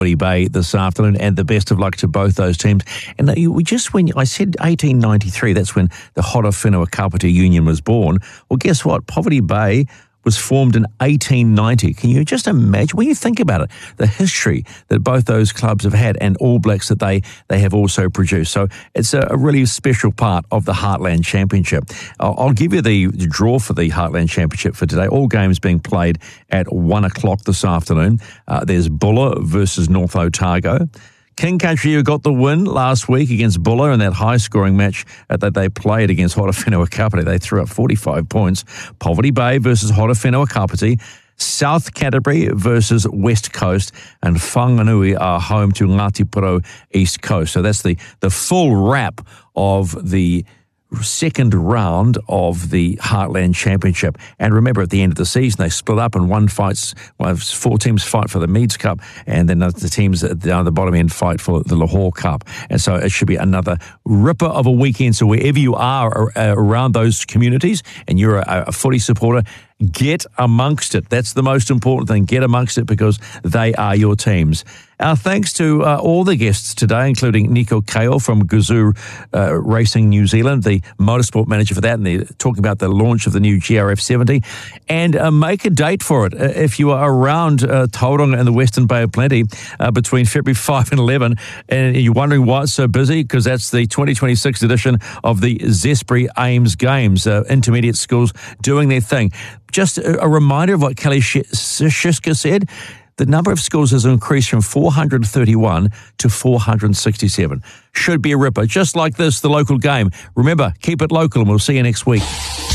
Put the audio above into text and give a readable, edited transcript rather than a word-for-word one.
Bay this afternoon, and the best of luck to both those teams. And when I said 1893, that's when the Horowhenua Kapiti Union was born. Well, guess what? Poverty Bay was formed in 1890. Can you just imagine, when you think about it, the history that both those clubs have had and All Blacks that they have also produced. So it's a really special part of the Heartland Championship. I'll give you the draw for the Heartland Championship for today. All games being played at 1 o'clock this afternoon. There's Buller versus North Otago. King Country, who got the win last week against Buller in that high-scoring match that they played against Horowhenua Kapiti. They threw up 45 points. Poverty Bay versus Horowhenua Kapiti. South Canterbury versus West Coast. And Whanganui are home to Ngāti Porou East Coast. So that's the full wrap of the second round of the Heartland Championship. And remember, at the end of the season, they split up and four teams fight for the Meads Cup, and then the teams down the bottom end fight for the Lahore Cup. And so it should be another ripper of a weekend. So wherever you are around those communities and you're a footy supporter, get amongst it. That's the most important thing. Get amongst it, because they are your teams. Our thanks to all the guests today, including Nico Kale from Gazoo Racing New Zealand, the motorsport manager for that, and they're talking about the launch of the new GRF 70. And make a date for it. If you are around Tauranga and the Western Bay of Plenty between February 5 and 11, and you're wondering why it's so busy, because that's the 2026 edition of the Zespri Ames Games, intermediate schools doing their thing. Just a reminder of what Kelly Shiska said. The number of schools has increased from 431 to 467. Should be a ripper. Just like this, the local game. Remember, keep it local, and we'll see you next week.